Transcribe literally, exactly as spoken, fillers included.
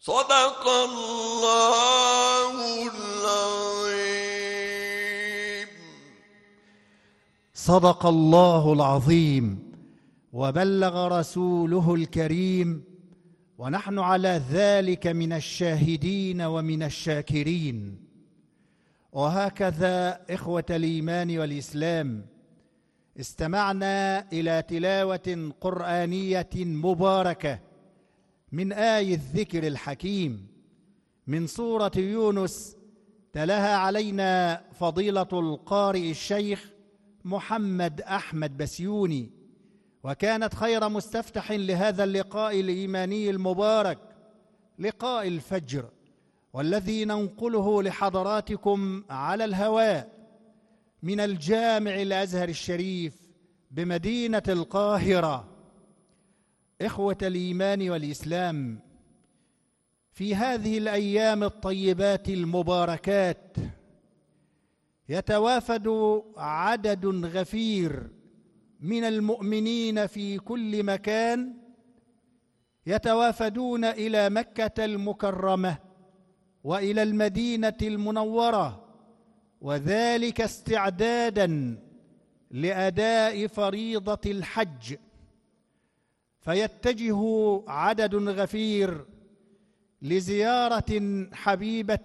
صدق الله العظيم. صدق الله العظيم وبلغ رسوله الكريم، ونحن على ذلك من الشاهدين ومن الشاكرين. وهكذا إخوة الإيمان والإسلام، استمعنا إلى تلاوة قرآنية مباركة من آية الذكر الحكيم من سورة يونس، تلاها علينا فضيلة القارئ الشيخ محمد أحمد بسيوني، وكانت خير مستفتح لهذا اللقاء الإيماني المبارك، لقاء الفجر، والذي ننقله لحضراتكم على الهواء من الجامع الأزهر الشريف بمدينة القاهرة. إخوة الإيمان والإسلام، في هذه الأيام الطيبات المباركات يتوافد عدد غفير من المؤمنين في كل مكان، يتوافدون إلى مكة المكرمة وإلى المدينة المنورة، وذلك استعداداً لأداء فريضة الحج. فيتجه عدد غفير لزيارة حبيبة